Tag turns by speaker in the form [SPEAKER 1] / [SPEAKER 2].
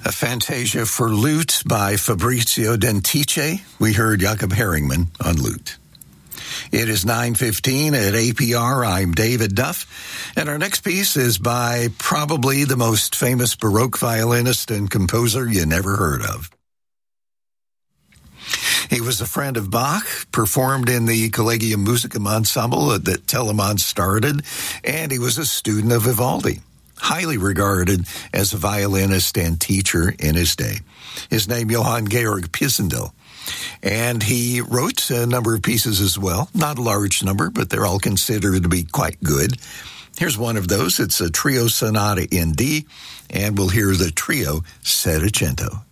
[SPEAKER 1] A Fantasia for Lute by Fabrizio Dentice. We heard Jakob Herringman on lute. It is 9:15 at APR. I'm David Duff. And our next piece is by probably the most famous Baroque violinist and composer you never heard of. He was a friend of Bach, performed in the Collegium Musicum ensemble that Telemann started, and he was a student of Vivaldi, highly regarded as a violinist and teacher in his day. His name, Johann Georg Pisendel. And he wrote a number of pieces as well, not a large number, but they're all considered to be quite good. Here's one of those. It's a trio sonata in D, and we'll hear the trio Settecento.